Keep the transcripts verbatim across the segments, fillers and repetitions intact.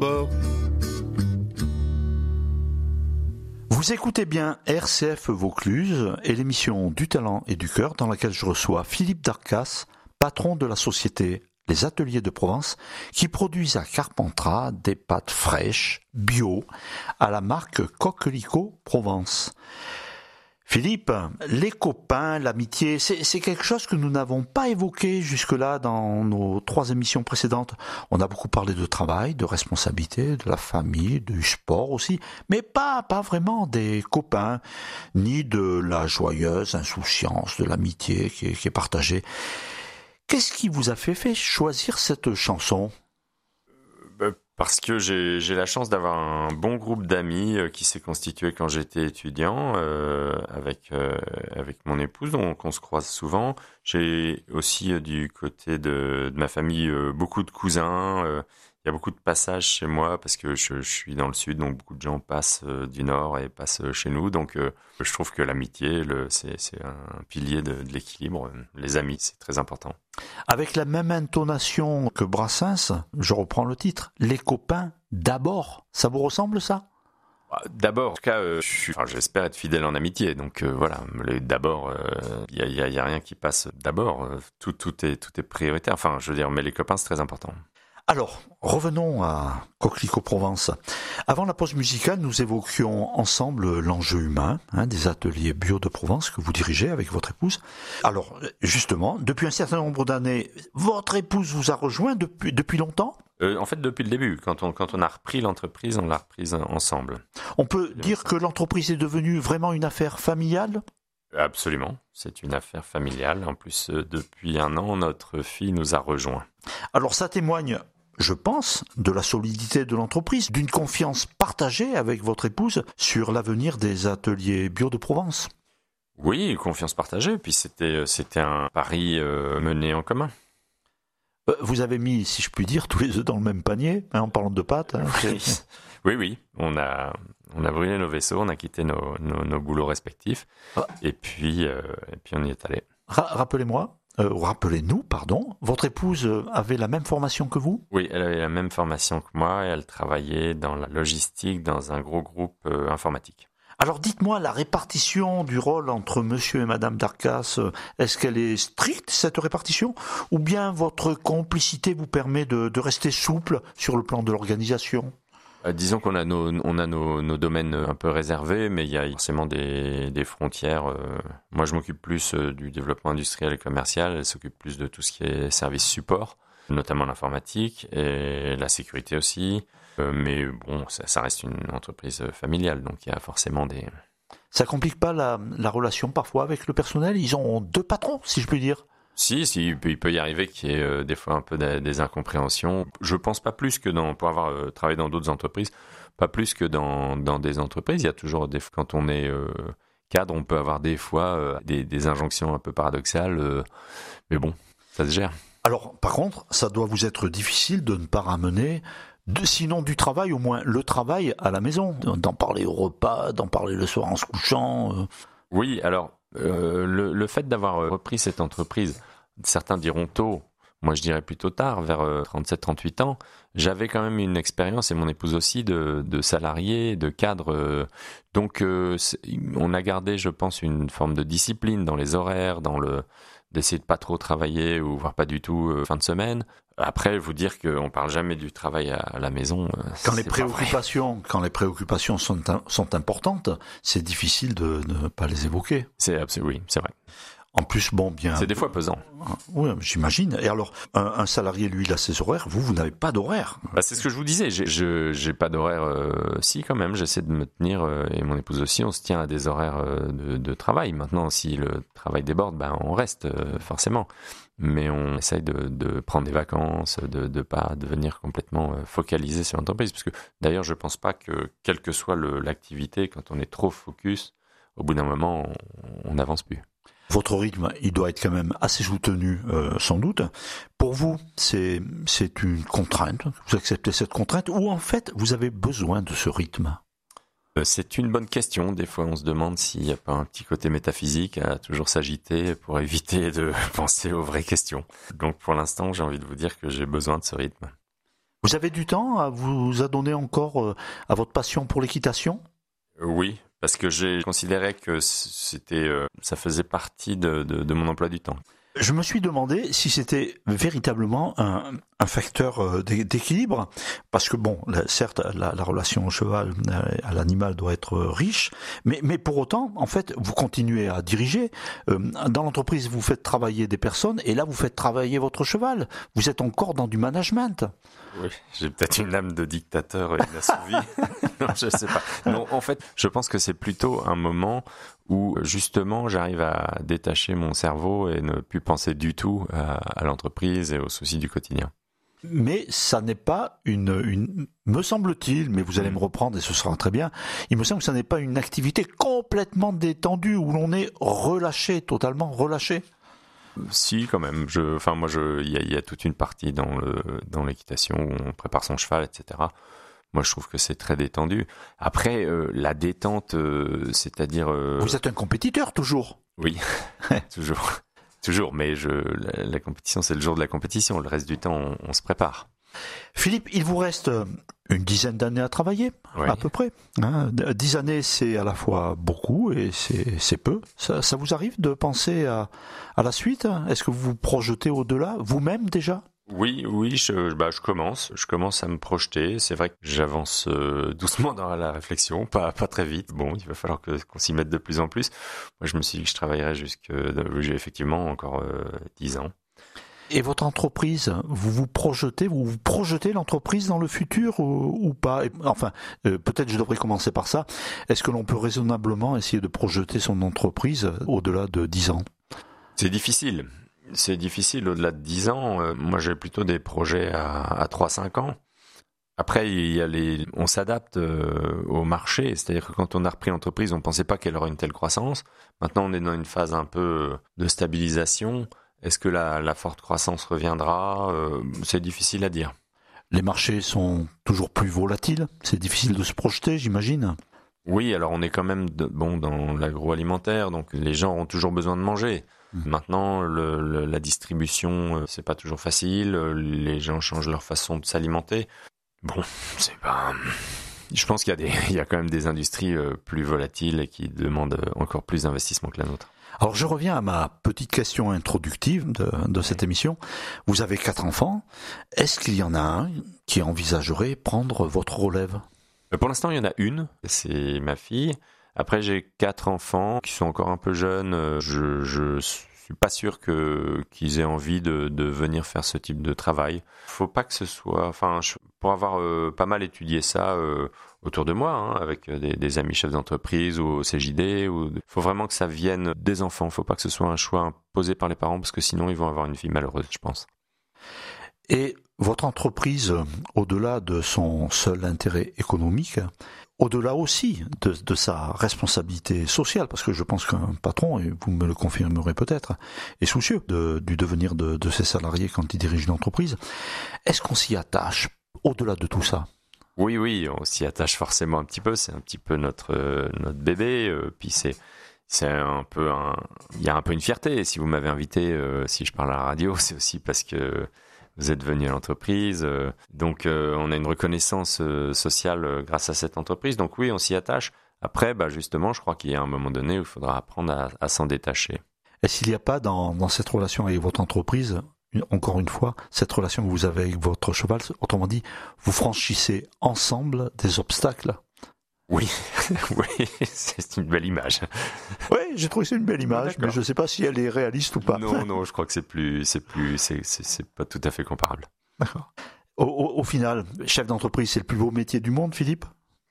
sport. Vous écoutez bien R C F Vaucluse et l'émission Du Talent et du Cœur dans laquelle je reçois Philippe Darcas, patron de la société Les Ateliers de Provence, qui produisent à Carpentras des pâtes fraîches, bio, à la marque Coquelicot Provence. Philippe, les copains, l'amitié, c'est, c'est quelque chose que nous n'avons pas évoqué jusque-là dans nos trois émissions précédentes. On a beaucoup parlé de travail, de responsabilité, de la famille, du sport aussi, mais pas, pas vraiment des copains, ni de la joyeuse insouciance de l'amitié qui est, qui est partagée. Qu'est-ce qui vous a fait, fait choisir cette chanson ? Parce que j'ai, j'ai la chance d'avoir un bon groupe d'amis qui s'est constitué quand j'étais étudiant euh, avec, euh, avec mon épouse, donc on se croise souvent. J'ai aussi euh, du côté de, de ma famille euh, beaucoup de cousins. Euh, il y a beaucoup de passages chez moi parce que je, je suis dans le sud, donc beaucoup de gens passent euh, du nord et passent chez nous. Donc euh, je trouve que l'amitié, le, c'est, c'est un pilier de, de l'équilibre. Les amis, c'est très important. Avec la même intonation que Brassens, je reprends le titre, les copains d'abord. Ça vous ressemble ça ? D'abord, en tout cas, euh, je suis, enfin, j'espère être fidèle en amitié. Donc euh, voilà, le, d'abord, il euh, y, a, y a rien qui passe d'abord. Tout, tout est, tout est prioritaire. Enfin, je veux dire, mais les copains, c'est très important. Alors, revenons à Coquelicot Provence. Avant la pause musicale, nous évoquions ensemble l'enjeu humain hein, des ateliers bio de Provence que vous dirigez avec votre épouse. Alors, justement, depuis un certain nombre d'années, votre épouse vous a rejoint depuis, depuis longtemps ? euh, En fait, depuis le début. Quand on, quand on a repris l'entreprise, on l'a reprise ensemble. On peut dire que l'entreprise est devenue vraiment une affaire familiale ? Absolument, c'est une affaire familiale. En plus, euh, depuis un an, notre fille nous a rejoints. Alors, ça témoigne... je pense, de la solidité de l'entreprise, d'une confiance partagée avec votre épouse sur l'avenir des ateliers bio de Provence. Oui, confiance partagée, puis c'était, c'était un pari euh, mené en commun. Euh, vous avez mis, si je puis dire, tous les œufs dans le même panier, hein, en parlant de pâtes. Hein, oui, oui, oui, on a, on a brûlé nos vaisseaux, on a quitté nos, nos, nos boulots respectifs, ah. et, puis, euh, et puis on y est allé. Ra- rappelez-moi. Euh, rappelez-nous, pardon, votre épouse avait la même formation que vous ? Oui, elle avait la même formation que moi et elle travaillait dans la logistique dans un gros groupe euh, informatique. Alors dites-moi, la répartition du rôle entre monsieur et madame Darcas, est-ce qu'elle est stricte, cette répartition ? Ou bien votre complicité vous permet de, de rester souple sur le plan de l'organisation ? Euh, disons qu'on a nos, on a nos, nos domaines un peu réservés, mais il y a forcément des, des frontières. Euh, moi, je m'occupe plus euh, du développement industriel et commercial. Elle s'occupe plus de tout ce qui est service support, notamment l'informatique et la sécurité aussi. Euh, mais bon, ça, ça reste une entreprise familiale, donc il y a forcément des... Ça complique pas la, la relation parfois avec le personnel ? Ils ont deux patrons, si je puis dire. Si, si, il peut, il peut y arriver qu'il y ait euh, des fois un peu des, des incompréhensions. Je pense pas plus que dans, pour avoir euh, travaillé dans d'autres entreprises, pas plus que dans, dans des entreprises. Il y a toujours des, quand on est euh, cadre, on peut avoir des fois euh, des, des injonctions un peu paradoxales, euh, mais bon, ça se gère. Alors, par contre, ça doit vous être difficile de ne pas ramener, de, sinon du travail, au moins le travail à la maison, d'en parler au repas, d'en parler le soir en se couchant. Euh... Oui, alors. Euh, le, le fait d'avoir repris cette entreprise, certains diront tôt, moi je dirais plutôt tard, vers euh, trente-sept trente-huit ans, j'avais quand même une expérience, et mon épouse aussi, de, de salarié, de cadre. Euh, donc euh, on a gardé, je pense, une forme de discipline dans les horaires, dans le d'essayer de pas trop travailler, ou voire pas du tout euh, fin de semaine. Après, vous dire qu'on parle jamais du travail à la maison. Quand les préoccupations, quand les préoccupations sont, sont importantes, c'est difficile de ne pas les évoquer. C'est absolument, oui, c'est vrai. En plus, bon, bien. C'est des fois pesant. Oui, j'imagine. Et alors, un, un salarié, lui, il a ses horaires. Vous, vous n'avez pas d'horaire. Bah, c'est ce que je vous disais. J'ai, je, j'ai pas d'horaire. Euh, si, quand même, j'essaie de me tenir, euh, et mon épouse aussi, on se tient à des horaires euh, de, de travail. Maintenant, si le travail déborde, ben, on reste euh, forcément. Mais on essaye de, de prendre des vacances, de ne pas devenir complètement focalisé sur l'entreprise. Parce que d'ailleurs, je ne pense pas que, quelle que soit le, l'activité, quand on est trop focus, au bout d'un moment, on n'avance plus. Votre rythme, il doit être quand même assez soutenu, euh, sans doute. Pour vous, c'est, c'est une contrainte, vous acceptez cette contrainte, ou en fait, vous avez besoin de ce rythme ? C'est une bonne question. Des fois, on se demande s'il n'y a pas un petit côté métaphysique à toujours s'agiter pour éviter de penser aux vraies questions. Donc, pour l'instant, j'ai envie de vous dire que j'ai besoin de ce rythme. Vous avez du temps à vous adonner encore euh, à votre passion pour l'équitation ? Oui, parce que j'ai considéré que c'était, euh, ça faisait partie de, de, de mon emploi du temps. Je me suis demandé si c'était véritablement un, un facteur d'équilibre, parce que bon, la, certes, la, la relation au cheval, à l'animal doit être riche, mais, mais pour autant, en fait, vous continuez à diriger. Dans l'entreprise, vous faites travailler des personnes, et là, vous faites travailler votre cheval. Vous êtes encore dans du management. Oui, j'ai peut-être une âme de dictateur inassouvie. Non, je sais pas. Non, en fait, je pense que c'est plutôt un moment où justement j'arrive à détacher mon cerveau et ne plus penser du tout à, à l'entreprise et aux soucis du quotidien. Mais ça n'est pas une, une, me semble-t-il, mais vous allez me reprendre et ce sera très bien, il me semble que ça n'est pas une activité complètement détendue où l'on est relâché, totalement relâché. Si, quand même. Je, enfin, moi, je, il y a, y a toute une partie dans le, dans l'équitation où on prépare son cheval, et cetera. Moi, je trouve que c'est très détendu. Après, euh, la détente, euh, c'est-à-dire... Euh... Vous êtes un compétiteur, toujours ? Oui, toujours. Toujours, mais je, la, la compétition, c'est le jour de la compétition. Le reste du temps, on, on se prépare. Philippe, il vous reste une dizaine d'années à travailler, oui. À peu près. Hein, dix années, c'est à la fois beaucoup et c'est, c'est peu. Ça, ça vous arrive de penser à, à la suite ? Est-ce que vous vous projetez au-delà, vous-même déjà ? Oui, oui, je, bah, je commence, je commence à me projeter. C'est vrai que j'avance euh, doucement dans la réflexion, pas pas très vite. Bon, il va falloir que, qu'on s'y mette de plus en plus. Moi, je me suis dit que je travaillerais jusque, j'ai effectivement encore euh, dix ans. Et votre entreprise, vous vous projetez, vous vous projetez l'entreprise dans le futur ou, ou pas ? Enfin, euh, peut-être je devrais commencer par ça. Est-ce que l'on peut raisonnablement essayer de projeter son entreprise au-delà de dix ans ? C'est difficile. C'est difficile au-delà de dix ans. Euh, moi, j'ai plutôt des projets à, à trois à cinq ans. Après, il y a les, on s'adapte euh, au marché. C'est-à-dire que quand on a repris l'entreprise, on ne pensait pas qu'elle aurait une telle croissance. Maintenant, on est dans une phase un peu de stabilisation. Est-ce que la, la forte croissance reviendra ? euh, C'est difficile à dire. Les marchés sont toujours plus volatiles. C'est difficile de se projeter, j'imagine. Oui, alors on est quand même de, bon dans l'agroalimentaire, donc les gens ont toujours besoin de manger. Mmh. Maintenant, le, le, la distribution, c'est pas toujours facile. Les gens changent leur façon de s'alimenter. Bon, c'est pas. Je pense qu'il y a des, il y a quand même des industries plus volatiles et qui demandent encore plus d'investissement que la nôtre. Alors je reviens à ma petite question introductive de, de cette émission. Vous avez quatre enfants. Est-ce qu'il y en a un qui envisagerait prendre votre relève ? Pour l'instant, il y en a une. C'est ma fille. Après, j'ai quatre enfants qui sont encore un peu jeunes. Je, je suis pas sûr que qu'ils aient envie de, de venir faire ce type de travail. Faut pas que ce soit. Enfin, je, pour avoir euh, pas mal étudié ça euh, autour de moi, hein, avec des, des amis chefs d'entreprise ou au C J D, ou faut vraiment que ça vienne des enfants. Faut pas que ce soit un choix imposé par les parents parce que sinon ils vont avoir une vie malheureuse, je pense. Et votre entreprise, au-delà de son seul intérêt économique, au-delà aussi de, de sa responsabilité sociale, parce que je pense qu'un patron, et vous me le confirmerez peut-être, est soucieux de, du devenir de, de ses salariés quand il dirige une entreprise, est-ce qu'on s'y attache au-delà de tout ça ? Oui, oui, on s'y attache forcément un petit peu, c'est un petit peu notre, euh, notre bébé, euh, puis c'est... C'est un peu un, il y a un peu une fierté. Si vous m'avez invité, euh, si je parle à la radio, c'est aussi parce que vous êtes venu à l'entreprise. Euh, donc, euh, on a une reconnaissance euh, sociale euh, grâce à cette entreprise. Donc oui, on s'y attache. Après, bah, justement, je crois qu'il y a un moment donné où il faudra apprendre à, à s'en détacher. Est-ce qu'il n'y a pas dans, dans cette relation avec votre entreprise, une, encore une fois, cette relation que vous avez avec votre cheval, autrement dit, vous franchissez ensemble des obstacles ? Oui, oui, c'est une belle image. Oui, j'ai trouvé que c'est une belle image, mais je ne sais pas si elle est réaliste ou pas. Non, non, je crois que c'est plus, c'est plus, c'est, c'est, c'est pas tout à fait comparable. D'accord. Au, au, au final, chef d'entreprise, c'est le plus beau métier du monde, Philippe ?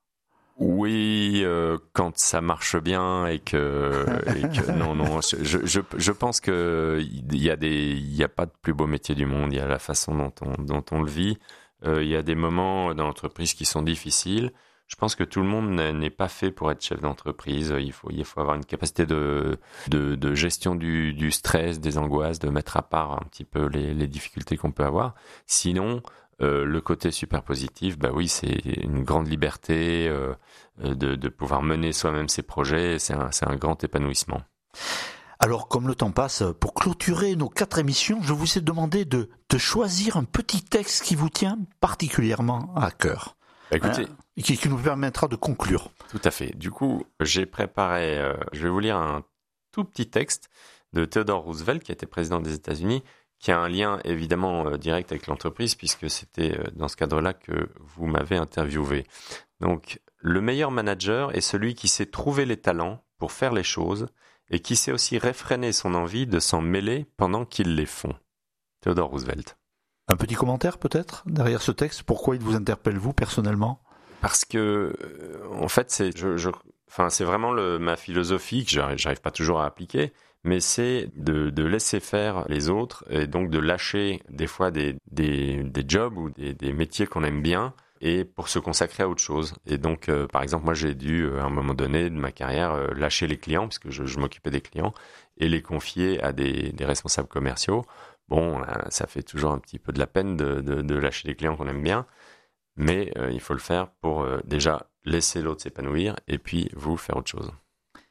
Oui, euh, quand ça marche bien et que, et que non, non, je, je, je pense que il y a des, il y a pas de plus beau métier du monde. Il y a la façon dont on, dont on le vit. Euh, il y a des moments dans l'entreprise qui sont difficiles. Je pense que tout le monde n'est pas fait pour être chef d'entreprise. Il faut, il faut avoir une capacité de, de, de gestion du, du stress, des angoisses, de mettre à part un petit peu les, les difficultés qu'on peut avoir. Sinon, euh, le côté super positif, bah oui, c'est une grande liberté euh, de, de pouvoir mener soi-même ses projets. C'est un, c'est un grand épanouissement. Alors, comme le temps passe, pour clôturer nos quatre émissions, je vous ai demandé de, de choisir un petit texte qui vous tient particulièrement à cœur. Écoutez, hein, qui, qui nous permettra de conclure. Tout à fait. Du coup, j'ai préparé, euh, je vais vous lire un tout petit texte de Theodore Roosevelt, qui était président des États-Unis, qui a un lien évidemment euh, direct avec l'entreprise, puisque c'était euh, dans ce cadre-là que vous m'avez interviewé. Donc, le meilleur manager est celui qui sait trouver les talents pour faire les choses et qui sait aussi réfréner son envie de s'en mêler pendant qu'ils les font. Theodore Roosevelt. Un petit commentaire peut-être derrière ce texte, pourquoi il vous interpelle vous personnellement ? Parce que, euh, en fait, c'est, je, je, enfin, c'est vraiment le, ma philosophie que j'arrive, j'arrive pas toujours à appliquer, mais c'est de, de laisser faire les autres et donc de lâcher des fois des, des, des jobs ou des, des métiers qu'on aime bien et pour se consacrer à autre chose. Et donc, euh, par exemple, moi, j'ai dû, euh, à un moment donné de ma carrière, euh, lâcher les clients, puisque je, je m'occupais des clients, et les confier à des, des responsables commerciaux. Bon, ça fait toujours un petit peu de la peine de, de, de lâcher les clients qu'on aime bien, mais euh, il faut le faire pour euh, déjà laisser l'autre s'épanouir et puis vous faire autre chose.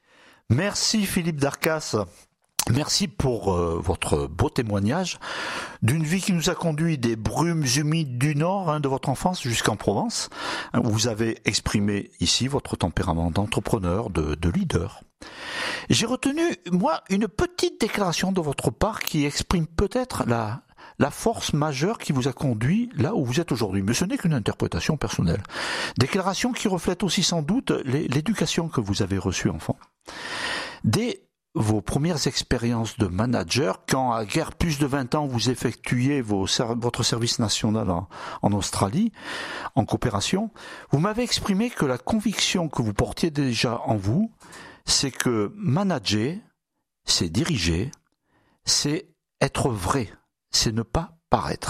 Merci Philippe Darcas. Merci pour euh, votre beau témoignage d'une vie qui nous a conduit des brumes humides du Nord, hein, de votre enfance jusqu'en Provence. Vous avez exprimé ici votre tempérament d'entrepreneur, de, de leader. J'ai retenu, moi, une petite déclaration de votre part qui exprime peut-être la, la force majeure qui vous a conduit là où vous êtes aujourd'hui. Mais ce n'est qu'une interprétation personnelle. Déclaration qui reflète aussi sans doute les, l'éducation que vous avez reçue enfant. Dès vos premières expériences de manager, quand à guère plus de vingt ans vous effectuiez vos, votre service national en, en Australie, en coopération, vous m'avez exprimé que la conviction que vous portiez déjà en vous, c'est que manager, c'est diriger, c'est être vrai, c'est ne pas paraître.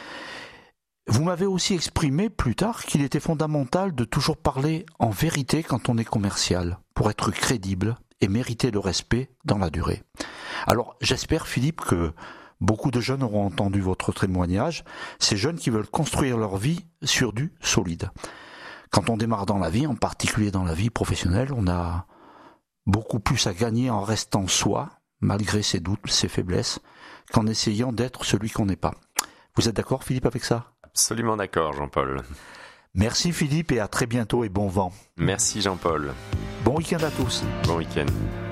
Vous m'avez aussi exprimé plus tard qu'il était fondamental de toujours parler en vérité quand on est commercial, pour être crédible et mériter le respect dans la durée. Alors j'espère Philippe que beaucoup de jeunes auront entendu votre témoignage, ces jeunes qui veulent construire leur vie sur du solide. Quand on démarre dans la vie, en particulier dans la vie professionnelle, on a beaucoup plus à gagner en restant soi, malgré ses doutes, ses faiblesses, qu'en essayant d'être celui qu'on n'est pas. Vous êtes d'accord Philippe avec ça ? Absolument d'accord Jean-Paul. Merci Philippe et à très bientôt et bon vent. Merci Jean-Paul. Bon week-end à tous. Bon week-end.